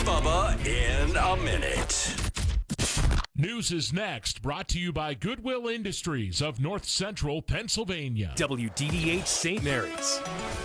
Bubba in a minute. News is next, brought to you by Goodwill Industries of North Central Pennsylvania. WDDH St. Mary's.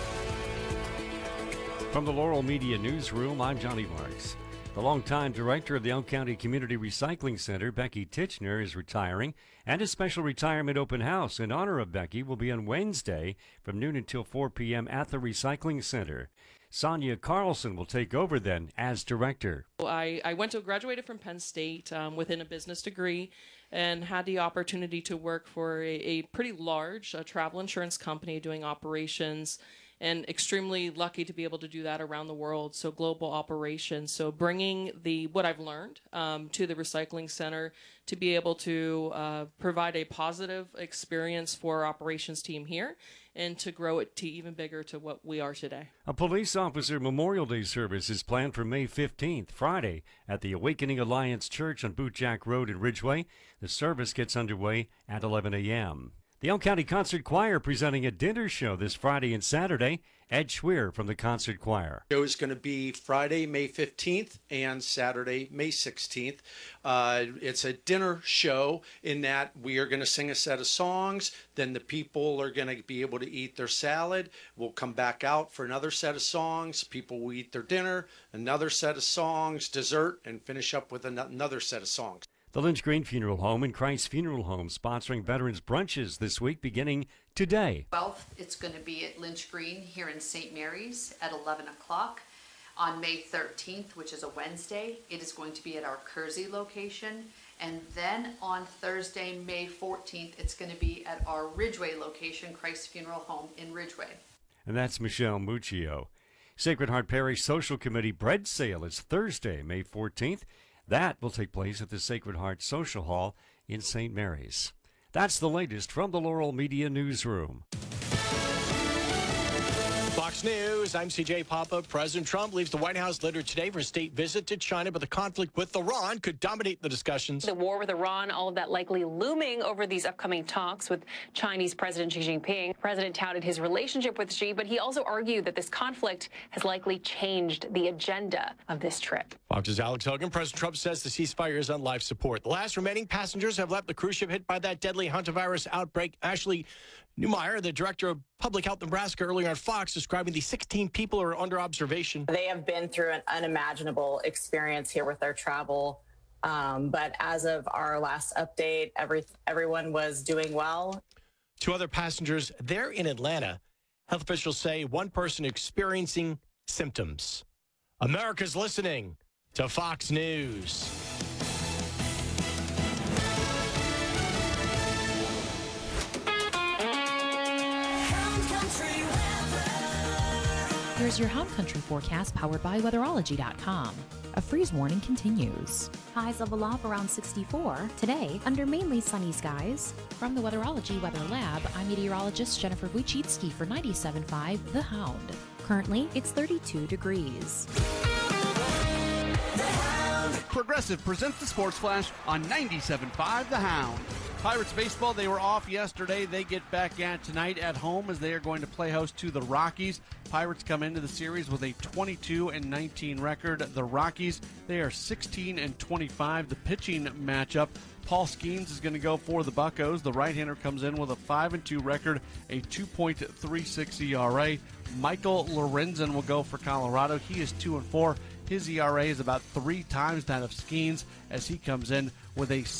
From the Laurel Media Newsroom, I'm Johnny Marks. The longtime director of the Elk County Community Recycling Center, Becky Titchener, is retiring, and a special retirement open house in honor of Becky will be on Wednesday from noon until 4 p.m. at the Recycling Center. Sonia Carlson will take over then as director. I graduated from Penn State within a business degree and had the opportunity to work for a pretty large travel insurance company doing operations, and extremely lucky to be able to do that around the world. So global operations. So bringing what I've learned to the recycling center to be able to provide a positive experience for our operations team here and to grow it to even bigger to what we are today. A police officer Memorial Day service is planned for May 15th, Friday, at the Awakening Alliance Church on Boot Jack Road in Ridgeway. The service gets underway at 11 a.m. The Elk County Concert Choir presenting a dinner show this Friday and Saturday. Ed Schweer from the Concert Choir. The show is going to be Friday, May 15th and Saturday, May 16th. It's a dinner show in that we are going to sing a set of songs. Then the people are going to be able to eat their salad. We'll come back out for another set of songs. People will eat their dinner, another set of songs, dessert, and finish up with another set of songs. The Lynch Green Funeral Home and Christ Funeral Home sponsoring Veterans Brunches this week beginning today. 12th, it's going to be at Lynch Green here in St. Mary's at 11 o'clock. On May 13th, which is a Wednesday, it is going to be at our Kersey location. And then on Thursday, May 14th, it's going to be at our Ridgeway location, Christ Funeral Home in Ridgeway. And that's Michelle Muccio. Sacred Heart Parish Social Committee bread sale is Thursday, May 14th. That will take place at the Sacred Heart Social Hall in St. Mary's. That's the latest from the Laurel Media Newsroom. Fox News, I'm CJ Papa. President Trump leaves the White House later today for a state visit to China, but the conflict with Iran could dominate the discussions. The war with Iran, all of that likely looming over these upcoming talks with Chinese President Xi Jinping. The president touted his relationship with Xi, but he also argued that this conflict has likely changed the agenda of this trip. Fox's Alex Hogan. President Trump says the ceasefire is on life support. The last remaining passengers have left the cruise ship hit by that deadly hantavirus outbreak. Ashley Newmeyer, the director of Public Health Nebraska, earlier on Fox, describing the 16 people who are under observation. They have been through an unimaginable experience here with their travel. But as of our last update, everyone was doing well. 2 other passengers there in Atlanta. Health officials say one person experiencing symptoms. America's listening to Fox News. Here's your Hound Country forecast powered by Weatherology.com. A freeze warning continues. Highs level off around 64. Today, under mainly sunny skies. From the Weatherology Weather Lab, I'm meteorologist Jennifer Wojcicki for 97.5 The Hound. Currently, it's 32 degrees. Progressive presents the Sports Flash on 97.5 The Hound. Pirates baseball, they were off yesterday. They get back at tonight at home as they are going to play host to the Rockies. Pirates come into the series with a 22-19 record. The Rockies, they are 16-25. The pitching matchup, Paul Skeens is going to go for the Buccos. The right-hander comes in with a 5-2 record, a 2.36 ERA. Michael Lorenzen will go for Colorado. He is 2-4. His ERA is about 3 times that of Skeens as he comes in with a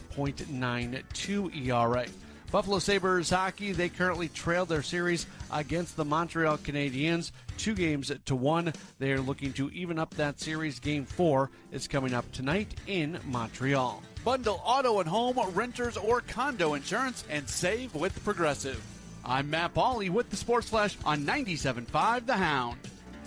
6.92 ERA. Buffalo Sabres hockey, they currently trail their series against the Montreal Canadiens 2-1. They are looking to even up that series. Game 4 is coming up tonight in Montreal. Bundle auto and home, renters, or condo insurance and save with Progressive. I'm Matt Pauley with the Sports Flash on 97.5 The Hound.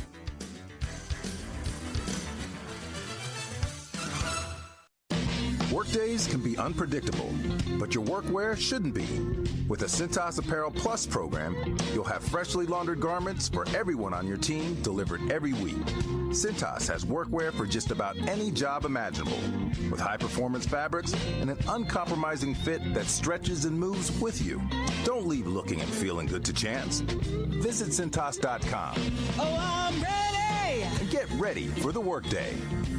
Workdays can be unpredictable, but your workwear shouldn't be. With the Cintas Apparel Plus program, you'll have freshly laundered garments for everyone on your team delivered every week. Cintas has workwear for just about any job imaginable, with high-performance fabrics and an uncompromising fit that stretches and moves with you. Don't leave looking and feeling good to chance. Visit Cintas.com. Oh, I'm ready! yeah. And get ready for the workday.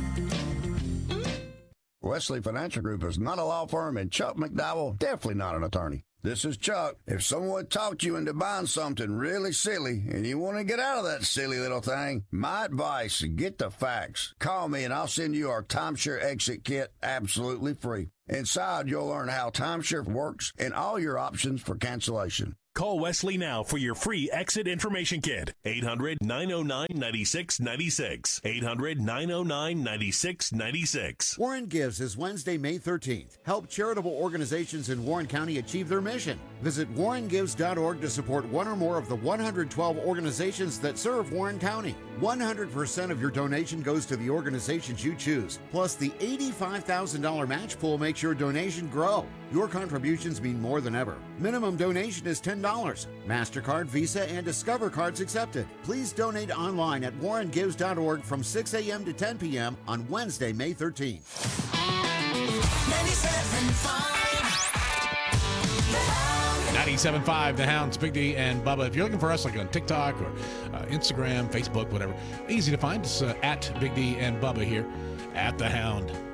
Wesley Financial Group is not a law firm, and Chuck McDowell, definitely not an attorney. This is Chuck. If someone talked you into buying something really silly and you want to get out of that silly little thing, my advice, get the facts. Call me and I'll send you our timeshare exit kit absolutely free. Inside, you'll learn how timeshare works and all your options for cancellation. Call Wesley now for your free exit information kit. 800-909-9696. 800-909-9696. Warren Gives is Wednesday, May 13th. Help charitable organizations in Warren County achieve their mission. Visit warrengives.org to support one or more of the 112 organizations that serve Warren County. 100% of your donation goes to the organizations you choose. Plus, the $85,000 match pool makes your donation grow. Your contributions mean more than ever. Minimum donation is $10. MasterCard, Visa, and Discover cards accepted. Please donate online at warrengives.org from 6 a.m. to 10 p.m. on Wednesday, May 13th. 97.5 The Hounds, Big D and Bubba. If you're looking for us like on TikTok or Instagram, Facebook, whatever, easy to find us at Big D and Bubba here at The Hound.